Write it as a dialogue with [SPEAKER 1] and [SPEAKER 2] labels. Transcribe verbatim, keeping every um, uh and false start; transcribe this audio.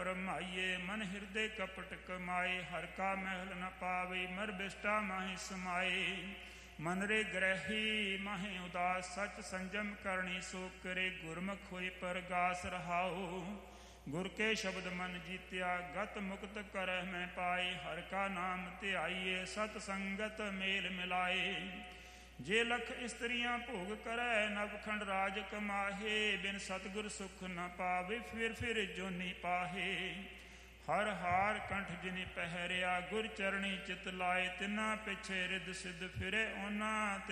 [SPEAKER 1] ਮਾਈਏ, ਮਨ ਹਿਰਦੇ ਕਪਟ ਕਮਾਏ। ਹਰ ਕਾ ਮਹਿਲ ਨ ਪਾਵੇ, ਮਰ ਬਿਸ਼ਟਾ ਮਾਹੀ ਸਮਾਏ। ਮਨ ਰੇ ਗ੍ਰਹਿ ਮਾਹੇ ਉਦਾਸ, ਸਚ ਸੰਜਮ ਕਰਨੀ ਸੋ ਕਰੇ। ਗੁਰਮੁਖ ਹੋਏ ਪਰਗਾਸ ਰਹਾਓ, ਗੁਰ ਕੇ ਸ਼ਬਦ ਮਨ ਜੀਤਿਆ। ਗਤ ਮੁਕਤ ਕਰਹਿ ਮੈਂ ਪਾਏ, ਹਰ ਕਾ ਨਾਮ ਧਿਆਈਏ। ਸਤ ਸੰਗਤ ਮੇਲ ਮਿਲਾਏ। ਜੇ ਲਖ ਇਸਤਰੀਆਂ ਭੋਗ ਕਰੈ, ਨਵਖੰਡ ਰਾਜ ਕਮਾਹੇ। ਬਿਨ ਸਤਿਗੁਰ ਸੁਖ ਨ ਪਾਵੇ, ਫਿਰ ਫਿਰ ਜੋਨੀ ਪਾਹੇ। ਹਰ ਹਾਰ ਕੰਠ ਜਿਨਿ ਪਹਿਰਿਆ, ਗੁਰ ਚਰਣੀ ਚਿਤ ਲਾਏ। ਤਿਨਾ ਪਿਛੇ ਰਿੱਧ ਸਿੱਧ ਫਿਰੇ, ਉਹਨਾਂ